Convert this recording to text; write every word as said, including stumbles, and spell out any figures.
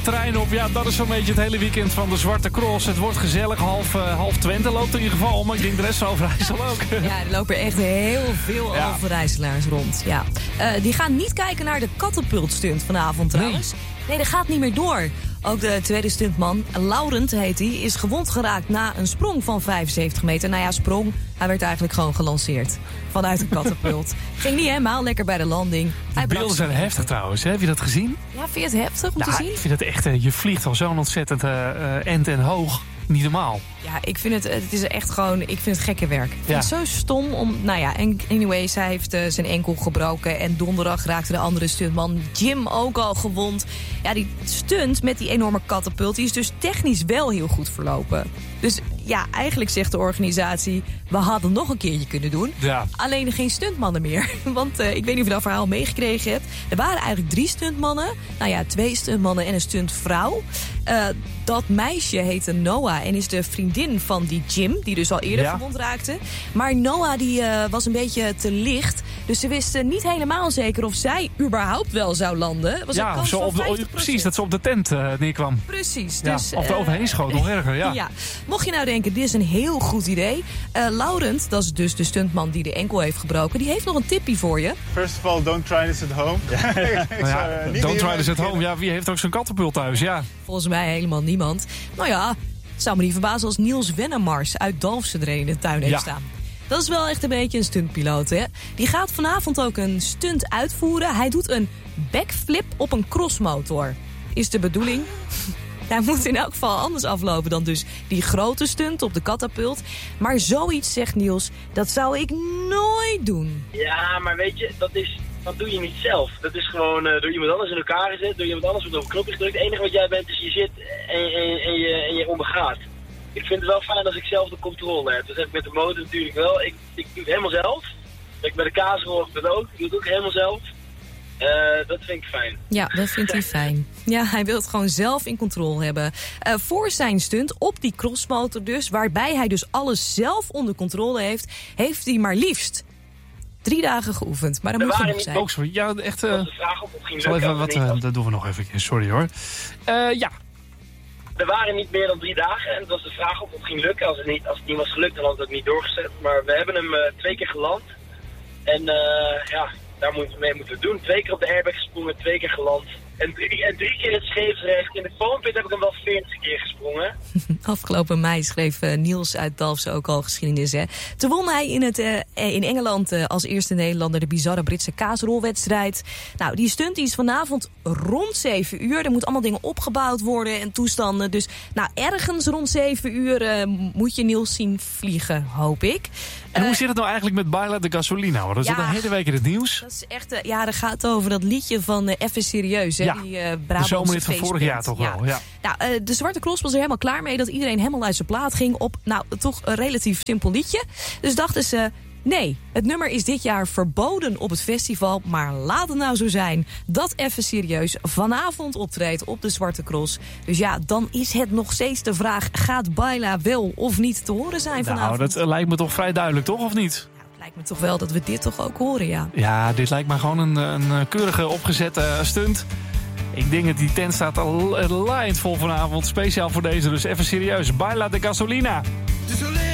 Trein op, ja, dat is zo'n beetje het hele weekend van de Zwarte Cross. Het wordt gezellig, half, uh, half Twente loopt in ieder geval, maar ik denk de rest van Overijssel ook. Ja, er lopen echt heel veel ja. Overijsselaars rond. Ja. Uh, die gaan niet kijken naar de katapultstunt vanavond trouwens. Nee. nee, dat gaat niet meer door. Ook de tweede stuntman, Laurent heet hij, is gewond geraakt na een sprong van vijfenzeventig meter. Nou ja, sprong, hij werd eigenlijk gewoon gelanceerd vanuit een katapult. Ging niet helemaal lekker bij de landing. De beelden zijn heftig trouwens, hè? Heb je dat gezien? Ja, vind je het heftig om nou, te zien? Ik vind het echt, uh, je vliegt al zo'n ontzettend uh, uh, end en hoog. Niet normaal. Ja, ik vind het, het is echt gewoon, ik vind het gekke werk. Ik vind ja. het zo stom om, nou ja, anyways, hij heeft uh, zijn enkel gebroken. En donderdag raakte de andere stuntman Jim ook al gewond. Ja, die stunt met die enorme katapult, die is dus technisch wel heel goed verlopen. Dus ja, eigenlijk zegt de organisatie, we hadden nog een keertje kunnen doen. Ja. Alleen geen stuntmannen meer. Want uh, ik weet niet of je dat verhaal meegekregen hebt. Er waren eigenlijk drie stuntmannen. Nou ja, twee stuntmannen en een stuntvrouw. Uh, dat meisje heette Noah en is de vriendin van die Jim, die dus al eerder ja. gewond raakte. Maar Noah die uh, was een beetje te licht. Dus ze wisten niet helemaal zeker of zij überhaupt wel zou landen. Was ja, zo op de, precies, dat ze op de tent uh, neerkwam. Precies. Ja, dus, of er overheen schoot, nog erger. Ja. ja. Mocht je nou denken, dit is een heel goed idee. Uh, Laurent, dat is dus de stuntman die de enkel heeft gebroken, die heeft nog een tipje voor je. First of all, don't try this at home. ja, uh, don't try this at home. Ja, wie heeft ook zo'n katapult thuis? Ja. Volgens mij helemaal niemand. Nou ja, het zou me niet verbazen als Niels Wennemars uit Dalfsen er in de tuin heeft ja. staan. Dat is wel echt een beetje een stuntpiloot, hè? Die gaat vanavond ook een stunt uitvoeren. Hij doet een backflip op een crossmotor. Is de bedoeling. Hij moet in elk geval anders aflopen dan dus die grote stunt op de katapult. Maar zoiets, zegt Niels, dat zou ik nooit doen. Ja, maar weet je, dat is... Dat doe je niet zelf. Dat is gewoon uh, door iemand anders in elkaar gezet, door iemand anders wordt op een knopje gedrukt. Het enige wat jij bent is je zit en, en, en, je, en je ondergaat. Ik vind het wel fijn als ik zelf de controle heb. Dat heb ik met de motor natuurlijk wel. Ik, ik doe het helemaal zelf. Ik bij de kaasrol heb ik dat ook. Ik doe het ook helemaal zelf. Uh, dat vind ik fijn. Ja, dat vindt hij fijn. Ja, hij wil het gewoon zelf in controle hebben. Uh, voor zijn stunt op die crossmotor dus, waarbij hij dus alles zelf onder controle heeft, heeft hij maar liefst drie dagen geoefend, maar dat moet genoeg zijn. Ook sorry. Ja, echt. Uh, de vraag of het ging zal lukken, even wat. Uh, dat doen we nog even. Sorry hoor. Uh, ja. Er waren niet meer dan drie dagen en het was de vraag of het ging lukken. Als het niet, als het niet was gelukt, dan had het ook niet doorgezet. Maar we hebben hem uh, twee keer geland. En uh, ja, daar moeten we mee moeten doen. Twee keer op de airbag gesprongen, twee keer geland. En drie, en drie keer het scheepsrecht. In de foampit heb ik hem wel veertig keer gesprongen. Afgelopen mei schreef uh, Niels uit Dalfsen ook al geschiedenis. Hè. Toen won hij in, het, uh, in Engeland uh, als eerste Nederlander de bizarre Britse kaasrolwedstrijd. Nou, die stunt die is vanavond rond zeven uur. Er moeten allemaal dingen opgebouwd worden en toestanden. Dus nou, ergens rond zeven uur uh, moet je Niels zien vliegen, hoop ik. En hoe zit het nou eigenlijk met Baila de Gasolina? Dat is ja, al de hele week in het nieuws. Dat is echt, uh, ja, dat gaat over dat liedje van uh, Even Serieus. Hè, ja, die, uh, de zomerhit van vorig jaar toch ja. wel. Ja. Nou, uh, de Zwarte Cross was er helemaal klaar mee dat iedereen helemaal uit zijn plaat ging op, nou, toch een relatief simpel liedje. Dus dachten ze, nee, het nummer is dit jaar verboden op het festival, maar laat het nou zo zijn dat Even Serieus vanavond optreedt op de Zwarte Cross. Dus ja, dan is het nog steeds de vraag, gaat Baila wel of niet te horen zijn vanavond? Nou, dat lijkt me toch vrij duidelijk, toch, of niet? Lijkt me toch wel dat we dit toch ook horen, ja. Ja, dit lijkt me gewoon een, een keurige opgezette stunt. Ik denk dat die tent staat al laaiend vol vanavond. Speciaal voor deze, dus even serieus. Baila de Gasolina.